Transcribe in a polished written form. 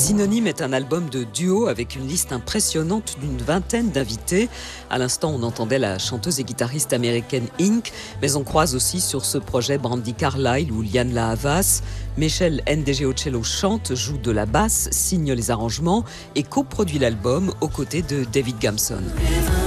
Synonyme est un album de duo avec une liste impressionnante d'une vingtaine d'invités. À l'instant, on entendait la chanteuse et guitariste américaine Ink, mais on croise aussi sur ce projet Brandi Carlile ou Lianne La Havas. Michel Ndegeocello chante, joue de la basse, signe les arrangements et coproduit l'album aux côtés de David Gamson.